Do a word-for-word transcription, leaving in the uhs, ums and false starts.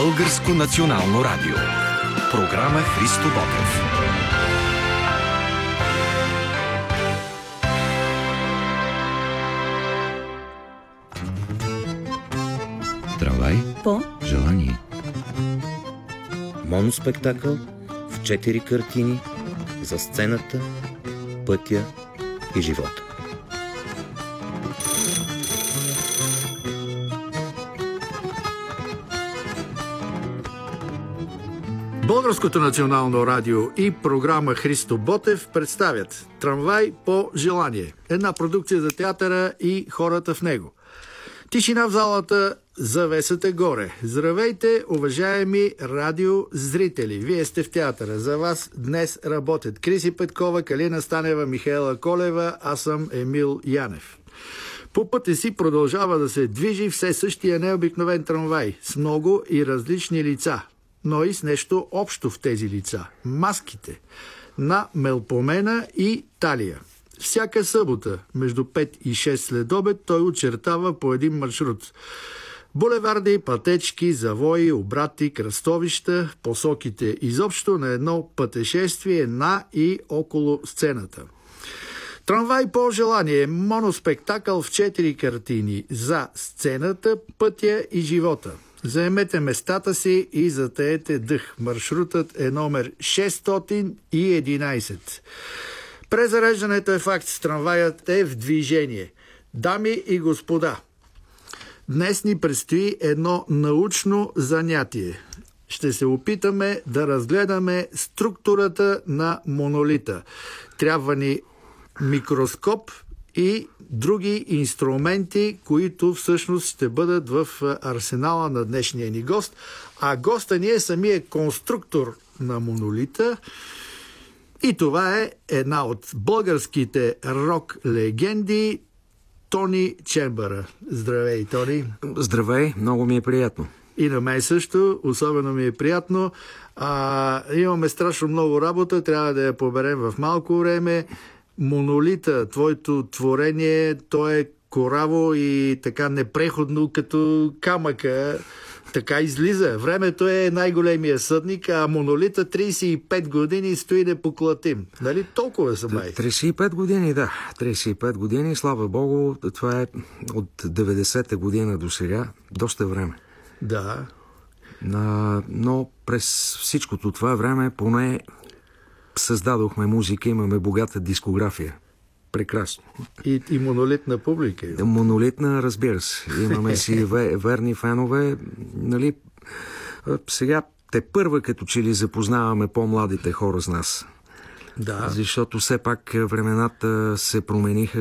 Българско национално радио. Програма Христо Ботев. Трамвай по желание. Моноспектакъл в четири картини за сцената, пътя и живота. Българското национално радио и програма Христо Ботев представят Трамвай по желание. Една продукция за театъра и хората в него. Тишина в залата, завесата горе. Здравейте, уважаеми радиозрители! Вие сте в театъра. За вас днес работят Криси Петкова, Калина Станева, Михаела Колева, аз съм Емил Янев. По пътя си продължава да се движи все същия необикновен трамвай с много и различни лица, но и с нещо общо в тези лица – маските на Мелпомена и Талия. Всяка събота, между пет и шест следобед, той очертава по един маршрут. Булеварди, пътечки, завои, обрати, кръстовища, посоките изобщо на едно пътешествие на и около сцената. Трамвай по желание – моноспектакъл в четири картини за сцената, пътя и живота. Заемете местата си и затеете дъх. Маршрутът е номер шестстотин и единайсет. Презареждането е факт. Трамваят е в движение. Дами и господа, днес ни предстои едно научно занятие. Ще се опитаме да разгледаме структурата на монолита. Трябва ни микроскоп и други инструменти, които всъщност ще бъдат в арсенала на днешния ни гост. А госта ни е самия конструктор на монолита. И това е една от българските рок-легенди Тони Чембъра. Здравей, Тони! Здравей, много ми е приятно. И на мен също, особено ми е приятно. А, имаме страшно много работа, трябва да я поберем в малко време. Монолита, твоето творение, то е кораво и така непреходно като камъка. Така излиза. Времето е най-големия съдник, а монолита трийсет и пет години стои непоклатим. Нали толкова са май? трийсет и пет години, да. трийсет и пет години, слава Богу, това е от деветдесета година до сега. Доста време. Да. А, но през всичкото това време поне създадохме музика, имаме богата дискография. Прекрасно. И, и монолитна публика. Монолитна, разбира се. Имаме си верни фенове. Нали, сега те първа като че ли запознаваме по-младите хора с нас. Да. Защото все пак времената се промениха.